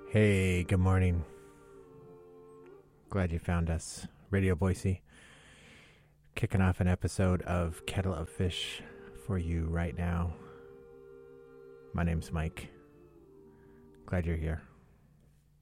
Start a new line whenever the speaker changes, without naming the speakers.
Hey, good morning. Glad you found us. Radio Boise, kicking off an episode of Kettle of Fish for you right now. My name's Mike. Glad you're here.